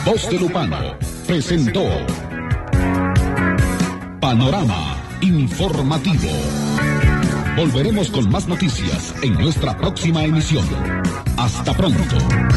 Voz de Lupano presentó Panorama Informativo. Volveremos con más noticias en nuestra próxima emisión. Hasta pronto.